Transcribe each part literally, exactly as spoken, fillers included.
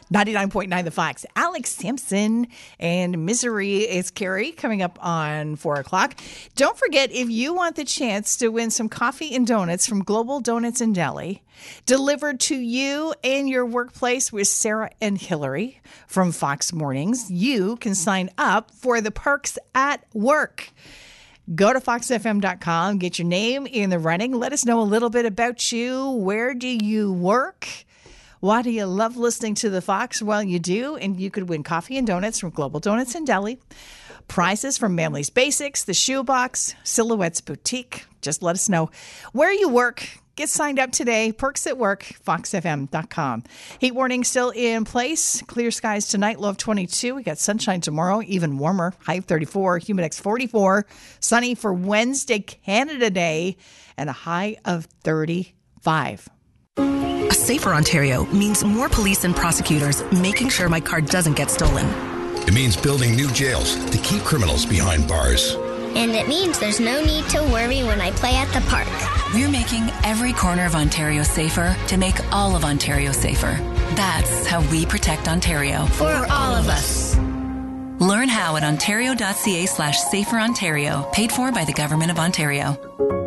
ninety-nine point nine The Fox. Alex Sampson and Misery is Carrie coming up on four o'clock. Don't forget, if you want the chance to win some coffee and donuts from Global Donuts and Deli, delivered to you and your workplace with Sarah and Hillary from Fox Mornings, you can sign up for the perks at work. Go to fox f m dot com, get your name in the running. Let us know a little bit about you. Where do you work? Why do you love listening to the Fox? Well, you do, and you could win coffee and donuts from Global Donuts and Deli, prizes from Manly's Basics, The Shoebox, Silhouettes Boutique. Just let us know where you work. Get signed up today. Perks at work, fox f m dot com. Heat warning still in place. Clear skies tonight, low of twenty-two. We got sunshine tomorrow, even warmer, high of thirty-four. Humidex forty-four. Sunny for Wednesday, Canada Day, and a high of thirty-five. A safer Ontario means more police and prosecutors making sure my car doesn't get stolen. It means building new jails to keep criminals behind bars. And it means there's no need to worry when I play at the park. We're making every corner of Ontario safer to make all of Ontario safer. That's how we protect Ontario. For all of us. Learn how at ontario.ca slash safer Ontario. Paid for by the Government of Ontario.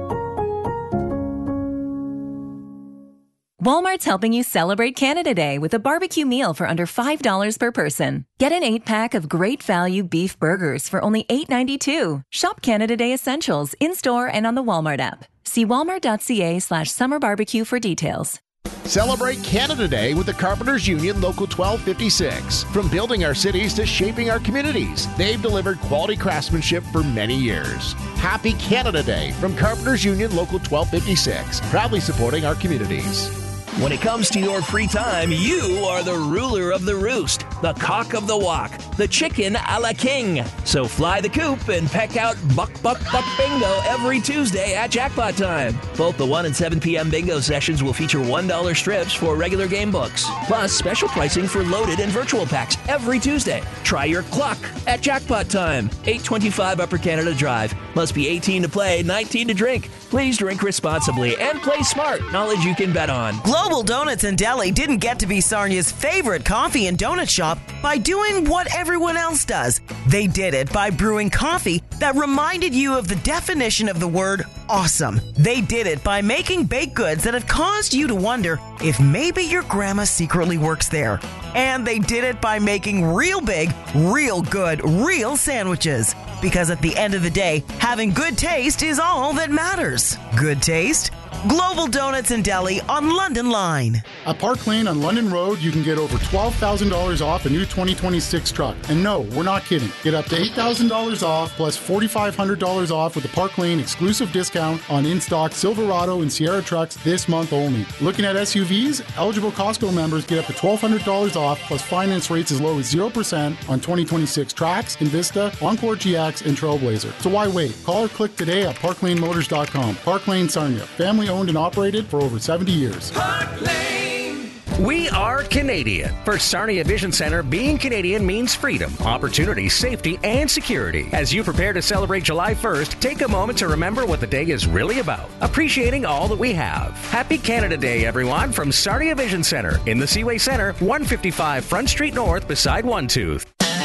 Walmart's helping you celebrate Canada Day with a barbecue meal for under five dollars per person. Get an eight-pack of great value beef burgers for only eight ninety-two. Shop Canada Day Essentials in-store and on the Walmart app. See walmart.ca slash summer barbecue for details. Celebrate Canada Day with the Carpenters Union Local twelve fifty-six. From building our cities to shaping our communities, they've delivered quality craftsmanship for many years. Happy Canada Day from Carpenters Union Local twelve fifty-six, proudly supporting our communities. When it comes to your free time, you are the ruler of the roost, the cock of the walk, the chicken a la king. So fly the coop and peck out Buck Buck Buck Bingo every Tuesday at Jackpot Time. Both the one and seven p.m. bingo sessions will feature one dollar strips for regular game books, plus special pricing for loaded and virtual packs every Tuesday. Try your cluck at Jackpot Time, eight twenty-five Upper Canada Drive. Must be eighteen to play, nineteen to drink. Please drink responsibly and play smart. Knowledge you can bet on. Global Donuts and Deli didn't get to be Sarnia's favorite coffee and donut shop by doing what everyone else does. They did it by brewing coffee that reminded you of the definition of the word awesome. They did it by making baked goods that have caused you to wonder if maybe your grandma secretly works there. And they did it by making real big, real good, real sandwiches. Because at the end of the day, having good taste is all that matters. Good taste? Global Donuts and Deli on London Line. At Park Lane on London Road, you can get over twelve thousand dollars off a new twenty twenty-six truck. And no, we're not kidding. Get up to eight thousand dollars off plus four thousand five hundred dollars off with the Park Lane exclusive discount on in-stock Silverado and Sierra trucks this month only. Looking at S U Vs, eligible Costco members get up to twelve hundred dollars off plus finance rates as low as zero percent on twenty twenty-six Trax, Invista, Encore G X, and Trailblazer. So why wait? Call or click today at park lane motors dot com. Park Lane, Sarnia. Family owned and operated for over seventy years. Park Lane. We are Canadian. For Sarnia Vision Center, being Canadian means freedom, opportunity, safety, and security. As you prepare to celebrate July first, take a moment to remember what the day is really about, appreciating all that we have. Happy Canada Day, everyone, from Sarnia Vision Center in the Seaway Center, one fifty-five Front Street North beside One Tooth.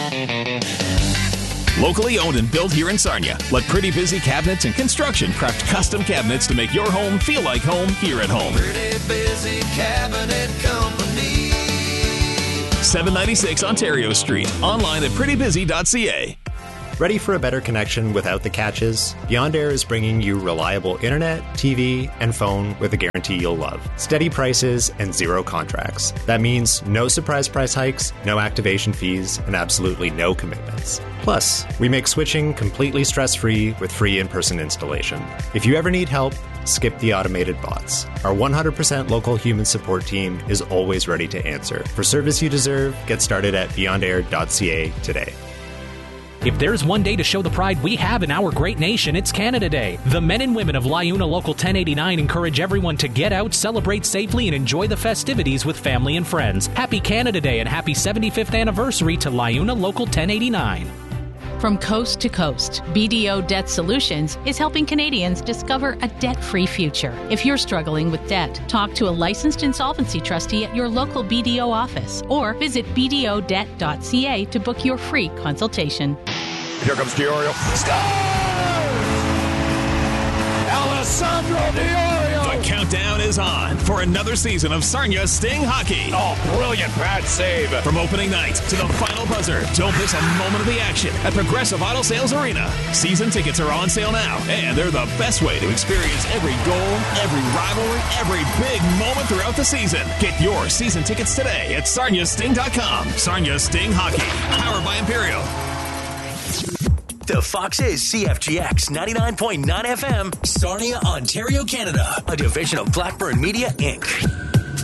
Locally owned and built here in Sarnia. Let Pretty Busy Cabinets and Construction craft custom cabinets to make your home feel like home here at home. Pretty Busy Cabinet Company. seven ninety-six Ontario Street. Online at pretty busy dot c a. Ready for a better connection without the catches? Beyond Air is bringing you reliable internet, T V, and phone with a guarantee you'll love. Steady prices and zero contracts. That means no surprise price hikes, no activation fees, and absolutely no commitments. Plus, we make switching completely stress-free with free in-person installation. If you ever need help, skip the automated bots. Our one hundred percent local human support team is always ready to answer. For service you deserve, get started at beyond air dot c a today. If there's one day to show the pride we have in our great nation, it's Canada Day. The men and women of Liuna Local ten eighty-nine encourage everyone to get out, celebrate safely, and enjoy the festivities with family and friends. Happy Canada Day and happy seventy-fifth anniversary to Liuna Local ten eighty-nine. From coast to coast, B D O Debt Solutions is helping Canadians discover a debt-free future. If you're struggling with debt, talk to a licensed insolvency trustee at your local B D O office or visit b d o debt dot c a to book your free consultation. Here comes Diorio. Scores! Alessandro Diorio! The countdown is on for another season of Sarnia Sting Hockey. Oh, brilliant bad save. From opening night to the final buzzer, don't miss a moment of the action at Progressive Auto Sales Arena. Season tickets are on sale now, and they're the best way to experience every goal, every rivalry, every big moment throughout the season. Get your season tickets today at sarnia sting dot com. Sarnia Sting Hockey, powered by Imperial. The Fox is C F G X ninety-nine point nine F M, Sarnia, Ontario, Canada, a division of Blackburn Media, Incorporated.